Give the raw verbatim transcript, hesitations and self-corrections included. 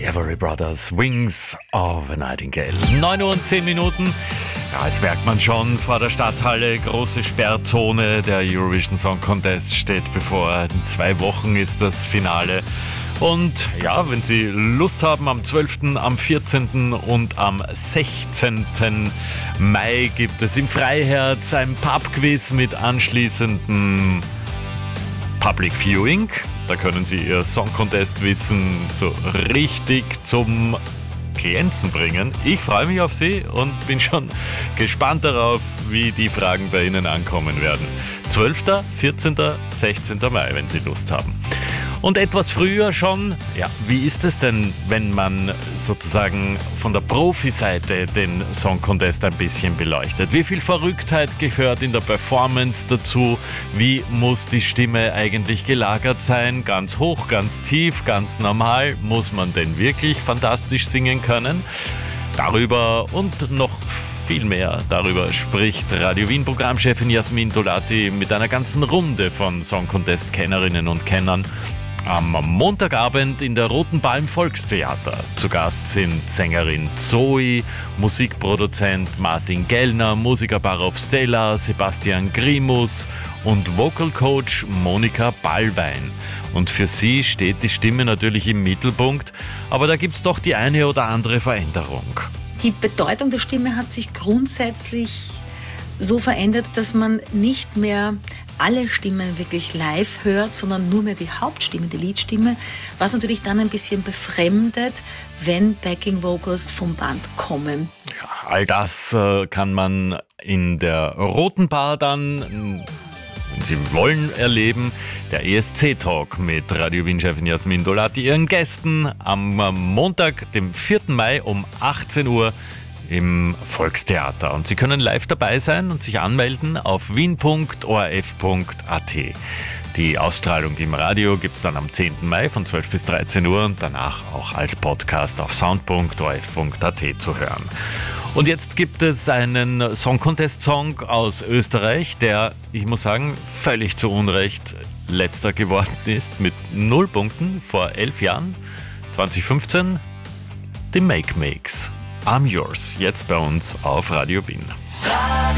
Everly Brothers, Wings of a Nightingale. neun Uhr und zehn Minuten. Ja, jetzt merkt man schon, vor der Stadthalle, große Sperrzone. Der Eurovision Song Contest steht bevor. In zwei Wochen ist das Finale. Und ja, wenn Sie Lust haben, am zwölften, am vierzehnten und am sechzehnten Mai gibt es im Freiherz ein Pub-Quiz mit anschließendem Public Viewing. Da können Sie Ihr Song Contest Wissen so richtig zum Glänzen bringen. Ich freue mich auf Sie und bin schon gespannt darauf, wie die Fragen bei Ihnen ankommen werden. zwölften, vierzehnten, sechzehnten Mai, wenn Sie Lust haben. Und etwas früher schon, ja, wie ist es denn, wenn man sozusagen von der Profi-Seite den Song Contest ein bisschen beleuchtet? Wie viel Verrücktheit gehört in der Performance dazu? Wie muss die Stimme eigentlich gelagert sein? Ganz hoch, ganz tief, ganz normal? Muss man denn wirklich fantastisch singen können? Darüber und noch viel mehr darüber spricht Radio Wien Programmchefin Jasmin Dolati mit einer ganzen Runde von Song Contest Kennerinnen und Kennern. Am Montagabend in der Roten Palm Volkstheater. Zu Gast sind Sängerin Zoe, Musikproduzent Martin Gellner, Musiker Barov Stella, Sebastian Grimus und Vocal Coach Monika Ballwein. Und für sie steht die Stimme natürlich im Mittelpunkt, aber da gibt's doch die eine oder andere Veränderung. Die Bedeutung der Stimme hat sich grundsätzlich so verändert, dass man nicht mehr alle Stimmen wirklich live hört, sondern nur mehr die Hauptstimme, die Leadstimme, was natürlich dann ein bisschen befremdet, wenn Backing Vocals vom Band kommen. Ja, all das äh, kann man in der Roten Bar dann, wenn Sie wollen, erleben. Der E S C-Talk mit Radio Wien-Chefin Jasmin Dolati, ihren Gästen am Montag, dem vierten Mai um achtzehn Uhr im Volkstheater. Und Sie können live dabei sein und sich anmelden auf wien punkt o r f punkt a t. Die Ausstrahlung im Radio gibt es dann am zehnten Mai von zwölf bis dreizehn Uhr und danach auch als Podcast auf sound punkt o r f punkt a t zu hören. Und jetzt gibt es einen Song-Contest-Song aus Österreich, der, ich muss sagen, völlig zu Unrecht letzter geworden ist, mit null Punkten vor elf Jahren, zwanzig fünfzehn, die Make Makes. I'm Yours, jetzt bei uns auf Radio Wien. Radio